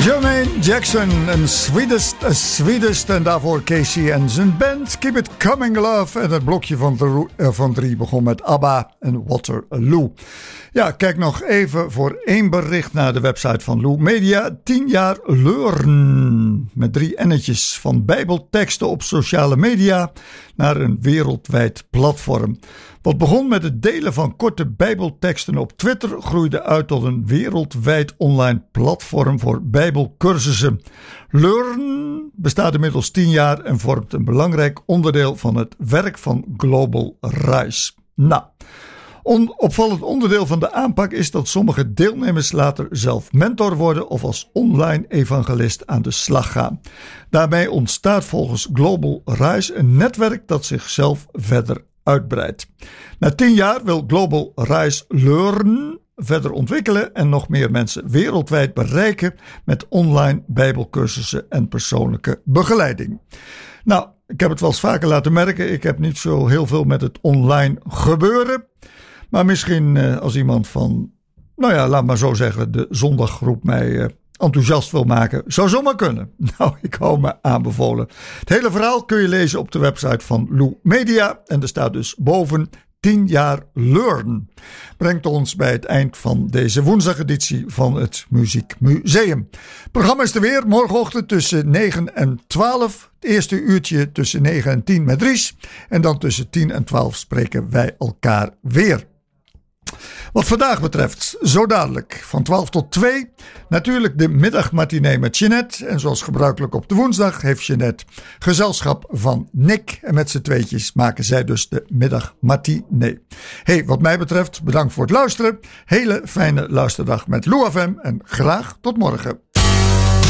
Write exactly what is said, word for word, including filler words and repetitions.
Jermaine Jackson, een sweetest, a sweetest. En daarvoor Casey en zijn band Keep It Coming Love. En het blokje van, de, uh, van drie begon met ABBA en Waterloo. Ja, kijk nog even voor één bericht naar de website van Lou Media. tien jaar Learn. Met drie ennetjes van bijbelteksten op sociale media naar een wereldwijd platform. Wat begon met het delen van korte bijbelteksten op Twitter groeide uit tot een wereldwijd online platform voor bijbelcursussen. Learn bestaat inmiddels tien jaar en vormt een belangrijk onderdeel van het werk van Global Rise. Nou, een opvallend onderdeel van de aanpak is dat sommige deelnemers later zelf mentor worden of als online evangelist aan de slag gaan. Daarbij ontstaat volgens Global Rise een netwerk dat zichzelf verder uitbreidt. Na tien jaar wil Global Rise Learn verder ontwikkelen en nog meer mensen wereldwijd bereiken met online bijbelcursussen en persoonlijke begeleiding. Nou, ik heb het wel eens vaker laten merken, ik heb niet zo heel veel met het online gebeuren. Maar misschien uh, als iemand van, nou ja, laat maar zo zeggen, de zondaggroep mij uh, enthousiast wil maken, zou zomaar kunnen. Nou, ik hou me aanbevolen. Het hele verhaal kun je lezen op de website van Lou Media. En er staat dus boven tien jaar Learn. Brengt ons bij het eind van deze woensdageditie van het Muziekmuseum. Het programma is er weer morgenochtend tussen negen en twaalf. Het eerste uurtje tussen negen en tien met Dries. En dan tussen tien en twaalf spreken wij elkaar weer. Wat vandaag betreft, zo dadelijk van twaalf tot twee, natuurlijk de middagmatinee met Jeanette. En zoals gebruikelijk op de woensdag heeft Jeanette gezelschap van Nick. En met z'n tweetjes maken zij dus de middagmatinee. Hey, wat mij betreft, bedankt voor het luisteren. Hele fijne luisterdag met Lou F M en graag tot morgen.